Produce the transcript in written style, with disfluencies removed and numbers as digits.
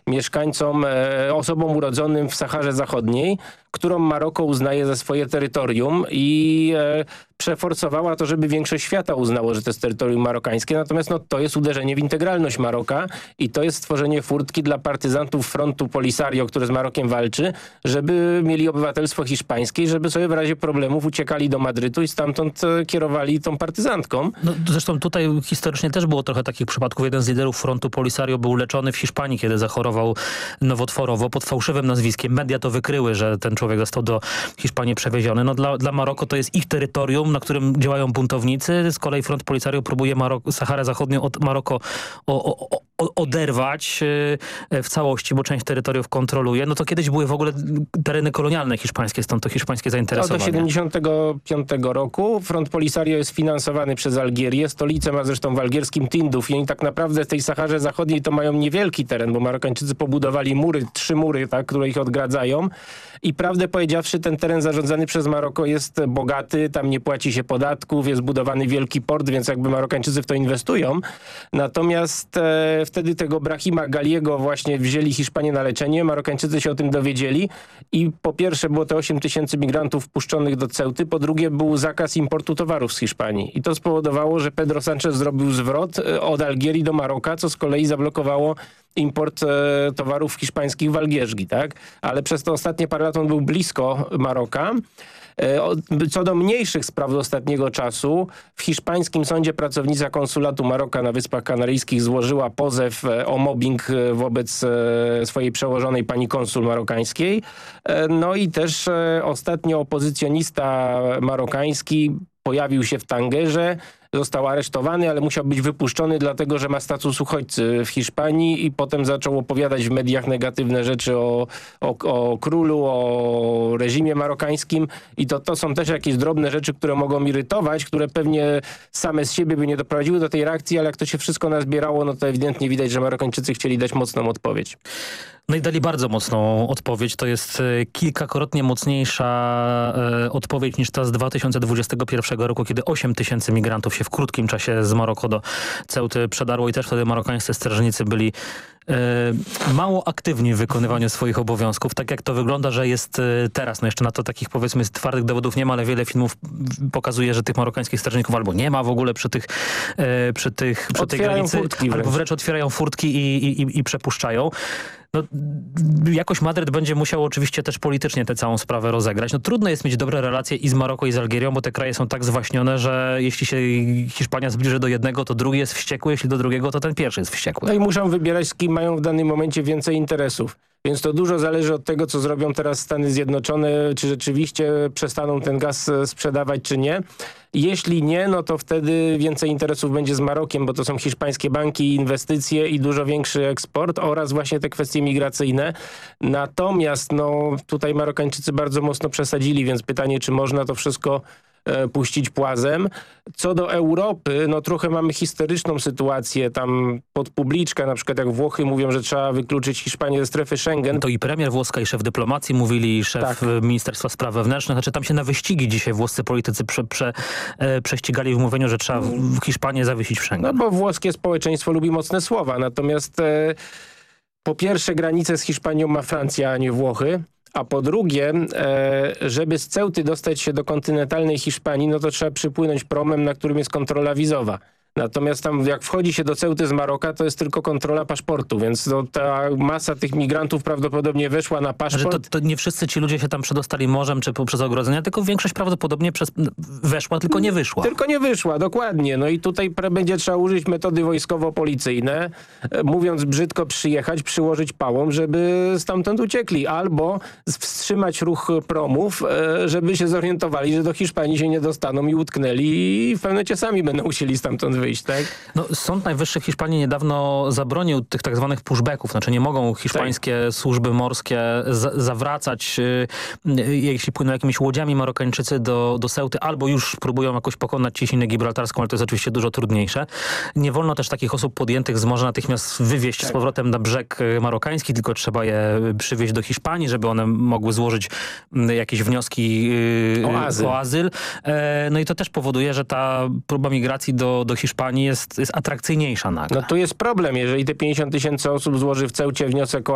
mieszkańcom, osobom urodzonym w Saharze Zachodniej, którą Maroko uznaje za swoje terytorium i przeforsowała to, żeby większość świata uznało, że to jest terytorium marokańskie. Natomiast to jest uderzenie w integralność Maroka i to jest stworzenie furtki dla partyzantów frontu Polisario, który z Marokiem walczy, żeby mieli obywatelstwo hiszpańskie i żeby sobie w razie problemów uciekali do Madrytu i stamtąd kierowali tą partyzantką. No, zresztą tutaj historycznie też było trochę takich przypadków. Jeden z liderów frontu Polisario był leczony w Hiszpanii, kiedy zachorował nowotworowo pod fałszywym nazwiskiem. Media to wykryły, że ten człowiek został do Hiszpanii przewieziony. No dla Maroko to jest ich terytorium, na którym działają buntownicy. Z kolei front Polisario próbuje Saharę Zachodnią od Maroko oderwać w całości, bo część terytoriów kontroluje. No to kiedyś były w ogóle tereny kolonialne hiszpańskie, stąd to hiszpańskie zainteresowanie. Od 1975 roku front Polisario jest finansowany przez Algierię. Stolicę ma zresztą w algierskim Tinduf i oni tak naprawdę w tej Saharze Zachodniej to mają niewielki teren, bo Marokańczycy pobudowali mury, 3 mury, tak, które ich odgradzają. I prawdę powiedziawszy, ten teren zarządzany przez Maroko jest bogaty, tam nie płaci się podatków, jest budowany wielki port, więc jakby Marokańczycy w to inwestują. Natomiast wtedy tego Brahima Galiego właśnie wzięli Hiszpanie na leczenie, Marokańczycy się o tym dowiedzieli i po pierwsze było to 8 tysięcy migrantów wpuszczonych do Ceuty, po drugie był zakaz importu towarów z Hiszpanii. I to spowodowało, że Pedro Sánchez zrobił zwrot od Algierii do Maroka, co z kolei zablokowało import towarów hiszpańskich w Algierzgi, tak? Ale przez te ostatnie parę lat on był blisko Maroka. Co do mniejszych spraw z ostatniego czasu, w hiszpańskim sądzie pracownica konsulatu Maroka na Wyspach Kanaryjskich złożyła pozew o mobbing wobec swojej przełożonej pani konsul marokańskiej. No i też ostatnio opozycjonista marokański pojawił się w Tangerze, został aresztowany, ale musiał być wypuszczony, dlatego że ma status uchodźcy w Hiszpanii i potem zaczął opowiadać w mediach negatywne rzeczy o królu, o reżimie marokańskim i to są też jakieś drobne rzeczy, które mogą irytować, które pewnie same z siebie by nie doprowadziły do tej reakcji, ale jak to się wszystko nazbierało, no to ewidentnie widać, że Marokańczycy chcieli dać mocną odpowiedź. No i dali bardzo mocną odpowiedź. To jest kilkakrotnie mocniejsza odpowiedź niż ta z 2021 roku, kiedy 8 tysięcy migrantów się w krótkim czasie z Maroko do Ceuty przedarło i też wtedy marokańscy strażnicy byli mało aktywni w wykonywaniu swoich obowiązków. Tak jak to wygląda, że jest teraz. No jeszcze na to takich powiedzmy twardych dowodów nie ma, ale wiele filmów pokazuje, że tych marokańskich strażników albo nie ma w ogóle przy tej granicy, albo wręcz otwierają furtki i przepuszczają. No, jakoś Madryt będzie musiał oczywiście też politycznie tę całą sprawę rozegrać. No, trudno jest mieć dobre relacje i z Maroko, i z Algierią, bo te kraje są tak zwaśnione, że jeśli się Hiszpania zbliży do jednego, to drugi jest wściekły, jeśli do drugiego, to ten pierwszy jest wściekły. No i muszą wybierać, z kim mają w danym momencie więcej interesów. Więc to dużo zależy od tego, co zrobią teraz Stany Zjednoczone, czy rzeczywiście przestaną ten gaz sprzedawać, czy nie. Jeśli nie, no to wtedy więcej interesów będzie z Marokiem, bo to są hiszpańskie banki, inwestycje i dużo większy eksport oraz właśnie te kwestie migracyjne. Natomiast no, tutaj Marokańczycy bardzo mocno przesadzili, więc pytanie, czy można to wszystko puścić płazem. Co do Europy, no trochę mamy historyczną sytuację. Tam pod publiczkę, na przykład jak Włochy mówią, że trzeba wykluczyć Hiszpanię ze strefy Schengen. To i premier włoska, i szef dyplomacji mówili, i szef Ministerstwa Spraw Wewnętrznych. Znaczy tam się na wyścigi dzisiaj włoscy politycy prześcigali w mówieniu, że trzeba Hiszpanię zawiesić w Schengen. No bo włoskie społeczeństwo lubi mocne słowa. Natomiast po pierwsze granicę z Hiszpanią ma Francja, a nie Włochy. A po drugie, żeby z Ceuty dostać się do kontynentalnej Hiszpanii, no to trzeba przypłynąć promem, na którym jest kontrola wizowa. Natomiast tam jak wchodzi się do Ceuty z Maroka, to jest tylko kontrola paszportu, więc ta masa tych migrantów prawdopodobnie weszła na paszport. To nie wszyscy ci ludzie się tam przedostali morzem czy poprzez ogrodzenia, tylko większość prawdopodobnie weszła, tylko nie wyszła. Tylko nie wyszła, dokładnie. No i tutaj będzie trzeba użyć metody wojskowo-policyjne, mówiąc brzydko, przyjechać, przyłożyć pałą, żeby stamtąd uciekli. Albo wstrzymać ruch promów, żeby się zorientowali, że do Hiszpanii się nie dostaną i utknęli i w pewnym momencie sami będą musieli stamtąd wyjść. Tak? No, Sąd Najwyższy w Hiszpanii niedawno zabronił tych tak zwanych pushbacków. Znaczy nie mogą hiszpańskie służby morskie zawracać, jeśli płyną jakimiś łodziami Marokańczycy do Ceuty, albo już próbują jakoś pokonać ciśnienie gibraltarską, ale to jest oczywiście dużo trudniejsze. Nie wolno też takich osób podjętych z morza natychmiast wywieźć z powrotem na brzeg marokański, tylko trzeba je przywieźć do Hiszpanii, żeby one mogły złożyć jakieś wnioski o azyl. No i to też powoduje, że ta próba migracji do Hiszpanii jest atrakcyjniejsza nagle. No tu jest problem, jeżeli te 50 tysięcy osób złoży w Ceucie wniosek o